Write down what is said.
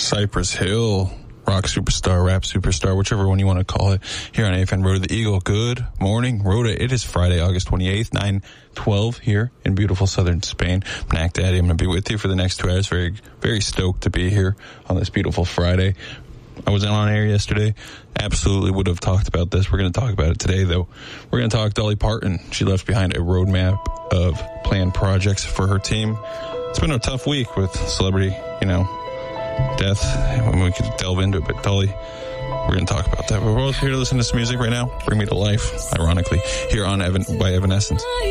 Cypress Hill, rock superstar, rap superstar, whichever one you want to call it, here on AFN Road to the Eagle. Good morning, Rhoda. It is Friday, August 28th, 9:12 here in beautiful southern Spain. Mac Daddy, I'm going to be with you for the next 2 hours. Very, very stoked to be here on this beautiful Friday. I was on air yesterday. Absolutely would have talked about this. We're going to talk about it today, though. We're going to talk Dolly Parton. She left behind a roadmap of planned projects for her team. It's been a tough week with celebrity, death. And we could delve into it, but Dolly, we're going to talk about that. But we're both here to listen to some music right now. Bring Me to Life, ironically, here on by Evanescence.